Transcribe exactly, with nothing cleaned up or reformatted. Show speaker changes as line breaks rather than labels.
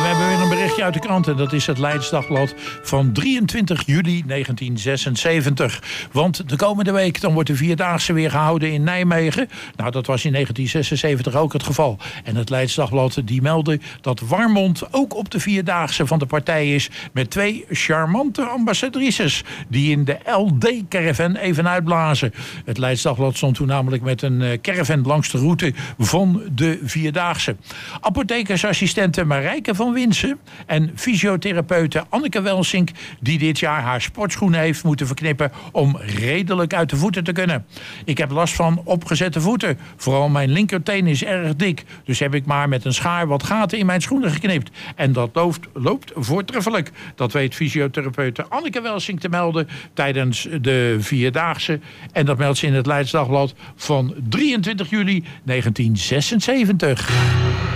we hebben weer een berichtje uit de krant. En dat is het Leids Dagblad van drieëntwintig juli negentien zesenzeventig. Want de komende week dan wordt de Vierdaagse weer gehouden in Nijmegen. Nou, dat was in negentien zesenzeventig ook het geval. En het Leids Dagblad die meldde dat Warmond ook op de Vierdaagse van de partij is. Met twee charmante ambassadrices die in de L D-caravan even uitblazen. Het Leids Dagblad stond toen namelijk met een caravan langs de route van de Vierdaagse. Apothekersassistente Marijke van Winsen en fysiotherapeute Anneke Welsink, die dit jaar haar sportschoenen heeft moeten verknippen om redelijk uit de voeten te kunnen. Ik heb last van opgezette voeten. Vooral mijn linkerteen is erg dik. Dus heb ik maar met een schaar wat gaten in mijn schoenen geknipt. En dat loopt, loopt voortreffelijk. Dat weet fysiotherapeute Anneke Welsink te melden tijdens de Vierdaagse. En dat meldt ze in het Leids Dagblad van drieëntwintig juli negentien zesenzeventig.